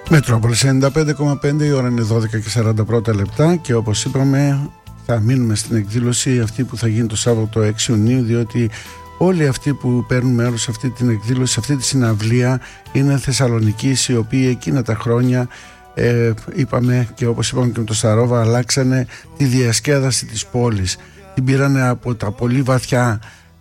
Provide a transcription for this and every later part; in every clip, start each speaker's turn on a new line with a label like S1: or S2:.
S1: Μετρόπολης 95,5, η ώρα είναι 12:41 λεπτά και όπως είπαμε θα μείνουμε στην εκδήλωση αυτή που θα γίνει το Σάββατο 6 Ιουνίου, διότι όλοι αυτοί που παίρνουν μέρος σε αυτή την εκδήλωση, σε αυτή τη συναυλία, είναι Θεσσαλονικείς, οι οποίοι εκείνα τα χρόνια είπαμε και όπως είπαμε και με το Σταρόβα, αλλάξανε τη διασκέδαση της πόλης. Την πήρανε από τα πολύ βαθιά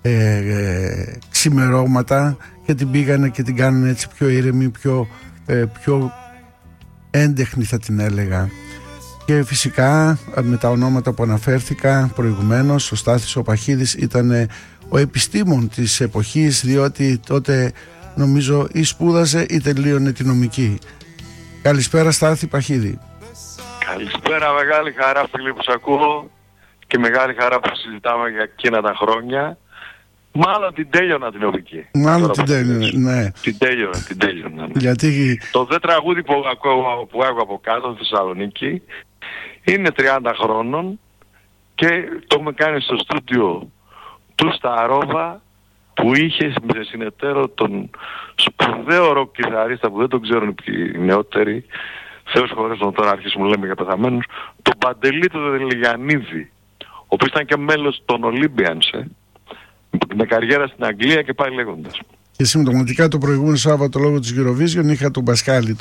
S1: ξημερώματα και την πήγανε και την κάνανε έτσι πιο ήρεμη, πιο έντεχνη θα την έλεγα. Και φυσικά με τα ονόματα που αναφέρθηκα προηγουμένως, ο Στάθης ο Παχίδης ήταν ο επιστήμον της εποχής, διότι τότε νομίζω ή σπούδαζε ή τελείωνε τη νομική. Καλησπέρα Στάθη Παχίδη.
S2: Καλησπέρα, μεγάλη χαρά φίλοι που σ' ακούω και μεγάλη χαρά που συζητάμε για εκείνα τα χρόνια. Μάλλον την τέλειωνα την νομική.
S1: Μάλλον την τέλειωνα, ναι.
S2: Την τέλειωνα. Ναι.
S1: Γιατί...
S2: Το δε τραγούδι που ακούω από κάτω στη Θεσσαλονίκη είναι 30 χρόνων και το έχουμε κάνει στο στούντιο του Σταρόβα, που είχε με συνεταίρο τον σπουδαίο ροκ κιθαρίστα που δεν τον ξέρουν οι νεότεροι, Θεός χωρέσουν τώρα αρχίσουμε λέμε για πεθαμένους, τον Παντελή του Δελιγιαννίδη, ο οποίος ήταν και μέλος των Olympians, με καριέρα στην Αγγλία και πάει λέγοντας.
S1: Και συμπτωματικά το προηγούμενο Σάββατο λόγω της Eurovision είχα τον Πασχάλη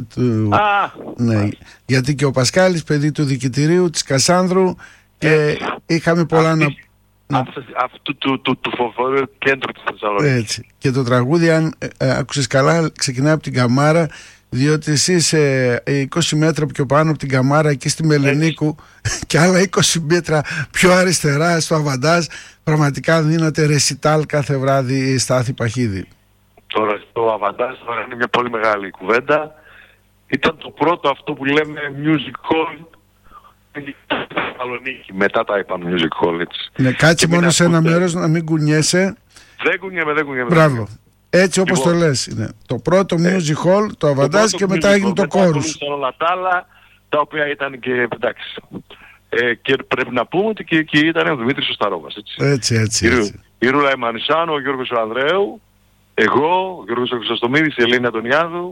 S1: ναι, γιατί και ο Πασχάλης παιδί του Δικητηρίου της Κασάνδρου και είχαμε πολλά
S2: αυτού του φοβερού κέντρου της Θεσσαλονίκης.
S1: Έτσι. Και το τραγούδι, αν άκουσες καλά, ξεκινάει από την Καμάρα, διότι εσύ είσαι 20 μέτρα πιο πάνω από την Καμάρα εκεί στη Μελενίκου και άλλα 20 μέτρα πιο αριστερά στο Αβαντάζ, πραγματικά δίνατε ρεσιτάλ κάθε βράδυ Στάθη Παχίδη.
S2: Τώρα στο Αβαντάζ τώρα είναι μια πολύ μεγάλη κουβέντα. Ήταν το πρώτο αυτό που λέμε music hall στη Θεσσαλονίκη. Μετά τα είπαμε music hall, έτσι.
S1: Ναι, κάτσε μόνο σε ένα μέρος να μην κουνιέσαι.
S2: Δεν κουνιέμαι.
S1: Μπράβο. Έτσι όπως το λες είναι. Το πρώτο music hall, το Αβαντάζ και μετά έγινε το Κόρους.
S2: Όλα τα άλλα, τα οποία ήταν και εντάξει. Και πρέπει να πούμε ότι και εκεί ήταν ο Δημήτρης ο Σταρόβας.
S1: Έτσι.
S2: Η Ρούλα Εμμανισάνου, ο Γιώργος ο Ανδρέου, εγώ, ο Γιώργος ο Χρυσοστομίδης, η Ελένη Αντωνιάδου,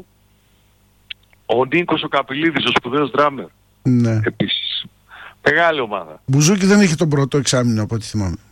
S2: ο Νίκος ο Καπηλίδης, ο σπουδαίος ντράμερ.
S1: Ναι.
S2: Επίσης. Μεγάλη ομάδα.
S1: Μπουζούκι δεν είχε τον πρώτο εξάμηνο από ό,τι θυμάμαι.